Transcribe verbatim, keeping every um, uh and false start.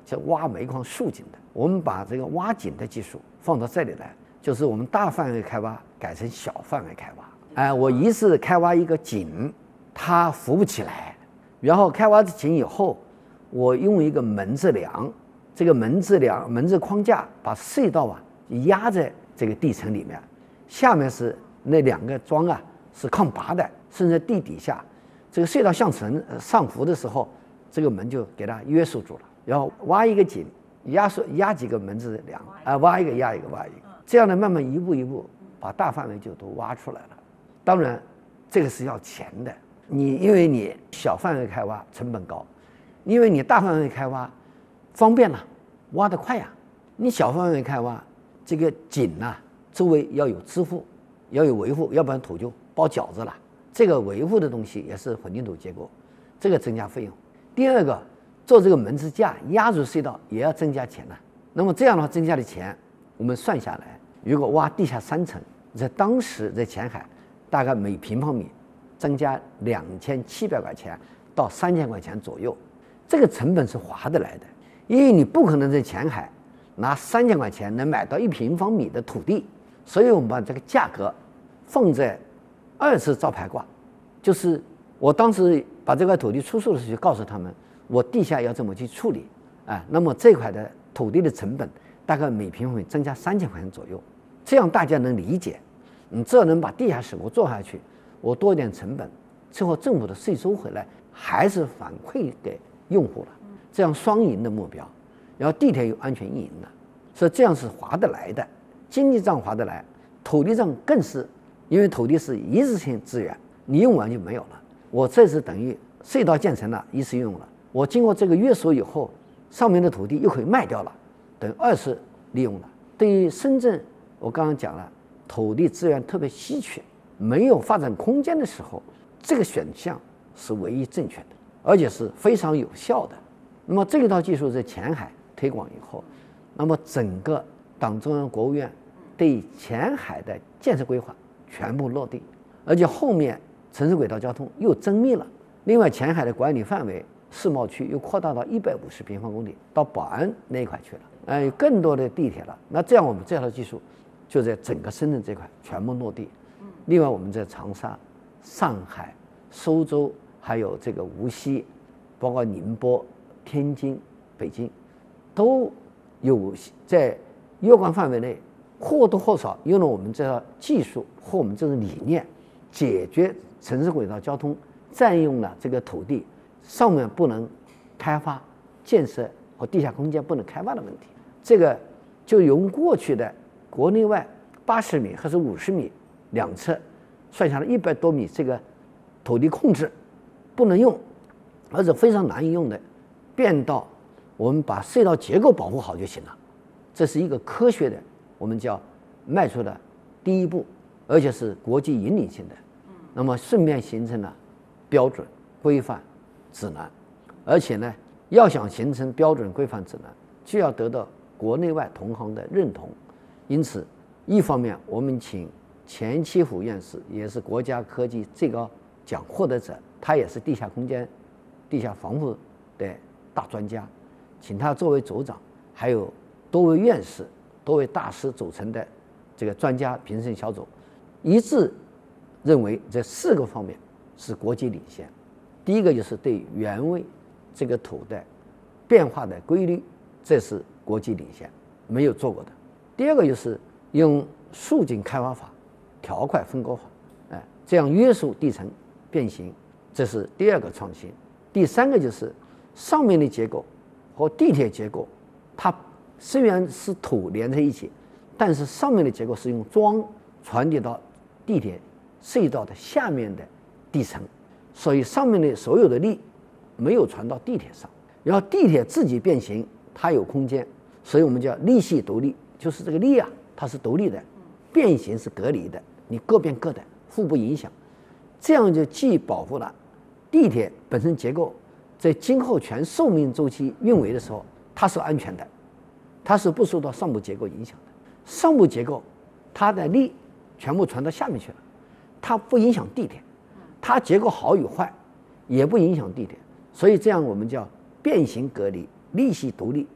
叫挖煤矿竖井的。我们把这个挖井的技术放到这里来，就是我们大范围开挖改成小范围开挖。哎，我一次开挖一个井，它浮不起来，然后开挖井以后，我用一个门字梁，这个门字梁门字框架把隧道啊压在这个地层里面，下面是那两个桩啊是抗拔的，甚至地底下，这个隧道向层上浮的时候，这个门就给它约束住了。然后挖一个井，压缩压几个门字梁，啊，挖一个压一个挖一个，这样呢，慢慢一步一步把大范围就都挖出来了。当然，这个是要钱的。你因为你小范围开挖成本高，因为你大范围开挖方便了，挖得快呀。你小范围开挖，这个井啊，周围要有支付，要有维护，要不然土就包饺子了。这个维护的东西也是混凝土结构，这个增加费用。第二个，做这个门支架压入隧道也要增加钱了。那么这样的话，增加的钱我们算下来，如果挖地下三层，在当时在前海，大概每平方米增加两千七百块钱到三千块钱左右，这个成本是划得来的，因为你不可能在前海拿三千块钱能买到一平方米的土地，所以我们把这个价格放在二次造牌挂，就是我当时把这块土地出售的时候，就告诉他们，我地下要这么去处理，啊，那么这块的土地的成本大概每平方米增加三千块钱左右，这样大家能理解。你只要能把地下施工做下去，我多一点成本，最后政府的税收回来还是反馈给用户了，这样双赢的目标。然后地铁有安全运营了，所以这样是划得来的，经济上划得来，土地上更是，因为土地是一次性资源，你用完就没有了。我这次等于隧道建成了，一次用了，我经过这个约束以后，上面的土地又可以卖掉了，等于二次利用了。对于深圳，我刚刚讲了，土地资源特别稀缺，没有发展空间的时候，这个选项是唯一正确的，而且是非常有效的。那么这一套技术在前海推广以后，那么整个党中央、国务院对前海的建设规划全部落地，而且后面城市轨道交通又增密了。另外，前海的管理范围世贸区又扩大到一百五十平方公里，到宝安那一块去了，呃，有更多的地铁了。那这样我们这套技术就在整个深圳这块全部落地。另外，我们在长沙、上海、苏州，还有这个无锡，包括宁波、天津、北京，都有在有关范围内或多或少用了我们这套技术或我们这种理念，解决城市轨道交通占用了这个土地上面不能开发建设和地下空间不能开发的问题。这个就用过去的国内外八十米还是五十米两侧，算下来一百多米这个土地控制不能用，而且非常难以用的，变到我们把隧道结构保护好就行了。这是一个科学的，我们叫迈出的第一步，而且是国际引领性的。那么顺便形成了标准、规范、指南，而且呢，要想形成标准、规范、指南，就要得到国内外同行的认同。因此，一方面我们请钱其虎院士，也是国家科技最高奖获得者，他也是地下空间、地下防护的大专家，请他作为组长，还有多位院士、多位大师组成的这个专家评审小组，一致认为这四个方面是国际领先。第一个就是对原位这个土的变化的规律，这是国际领先，没有做过的。第二个就是用竖井开发法、条块分割法，哎，这样约束地层变形，这是第二个创新。第三个就是上面的结构和地铁结构，它虽然是土连在一起，但是上面的结构是用桩传递到地铁隧道的下面的地层，所以上面的所有的力没有传到地铁上，然后地铁自己变形，它有空间，所以我们叫力系独立，就是这个力啊，它是独立的，变形是隔离的，你各变各的，互不影响，这样就既保护了地铁本身结构在今后全寿命周期运维的时候它是安全的，它是不受到上部结构影响的。上部结构它的力全部传到下面去了，它不影响地铁，它结构好与坏也不影响地铁，所以这样我们叫变形隔离、力系独立，